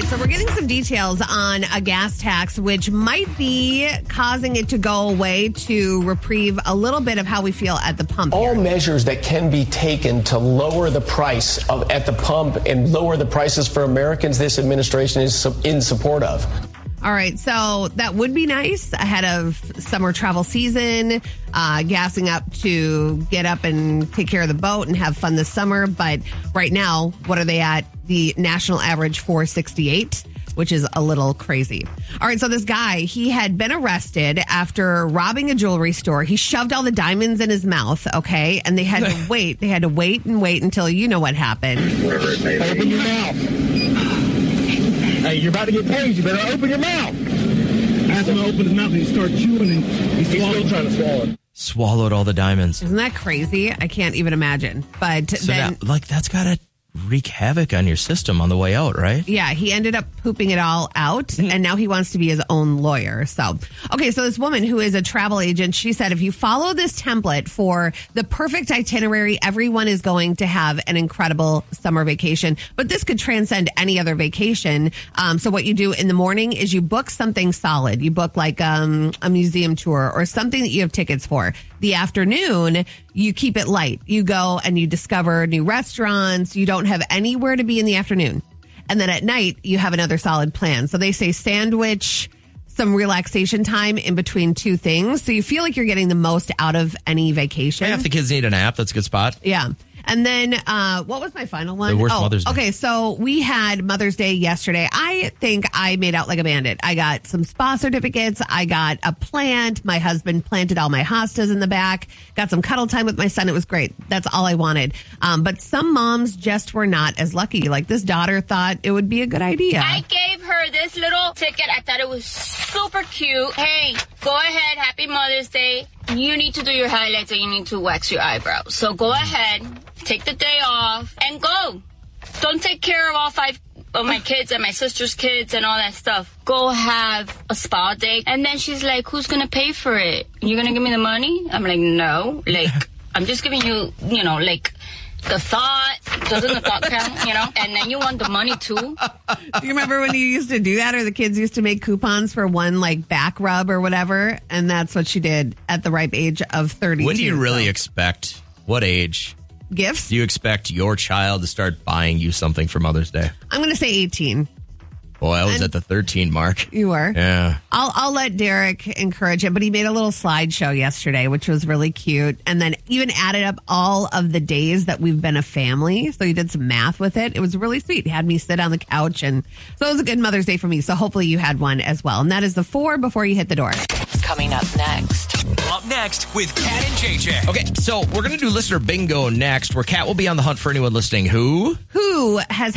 So we're getting some details on a gas tax, which might be causing it to go away to reprieve a little bit of how we feel at the pump. All measures that can be taken to lower the price at the pump and lower the prices for Americans, this administration is in support of. All right, so that would be nice ahead of summer travel season, gassing up to get up and take care of the boat and have fun this summer. But right now, what are they at? The national average, 468, which is a little crazy. All right, so this guy, he had been arrested after robbing a jewelry store. He shoved all the diamonds in his mouth, okay? And they had to wait. They had to wait and wait until you know what happened. Open your mouth. Hey, you're about to get paid. You better open your mouth. Ask him to open his mouth and he starts chewing and he's still trying to swallow it. Swallowed all the diamonds. Isn't that crazy? I can't even imagine. But so then, now, that's got to wreak havoc on your system on the way out, right? Yeah, he ended up pooping it all out, and now he wants to be his own lawyer. So, okay, so this woman who is a travel agent, she said, if you follow this template for the perfect itinerary, everyone is going to have an incredible summer vacation. But this could transcend any other vacation. So what you do in the morning is you book something solid. You book like a museum tour or something that you have tickets for. The afternoon, you keep it light. You go and you discover new restaurants. You don't have anywhere to be in the afternoon. And then at night, you have another solid plan. So they say sandwich some relaxation time in between two things. So you feel like you're getting the most out of any vacation. Yeah, if the kids need a nap, that's a good spot. Yeah. And then, what was my final one? The worst Mother's Day. Okay, so we had Mother's Day yesterday. I think I made out like a bandit. I got some spa certificates. I got a plant. My husband planted all my hostas in the back. Got some cuddle time with my son. It was great. That's all I wanted. But some moms just were not as lucky. Like this daughter thought it would be a good idea. I gave her this little ticket. I thought it was super cute. Hey, go ahead. Happy Mother's Day. You need to do your highlights and you need to wax your eyebrows. So go ahead, take the day off, and go. Don't take care of all 5 of my kids and my sister's kids and all that stuff. Go have a spa day. And then she's like, who's going to pay for it? You're going to give me the money? I'm like, no. Like, I'm just giving you, like, the thought. Doesn't the thought count, And then you want the money, too. Do you remember when you used to do that, or the kids used to make coupons for one, like, back rub or whatever? And that's what she did at the ripe age of 32. When do you really expect, what age gifts? do you expect your child to start buying you something for Mother's Day? I'm going to say 18. Boy, I was at the 13 mark. You were? Yeah. I'll let Derek encourage it, but he made a little slideshow yesterday, which was really cute. And then even added up all of the days that we've been a family. So he did some math with it. It was really sweet. He had me sit on the couch. And so it was a good Mother's Day for me. So hopefully you had one as well. And that is the 4 before you hit the door. Coming up next. Up next with Kat and JJ. Okay, so we're going to do listener bingo next, where Kat will be on the hunt for anyone listening who has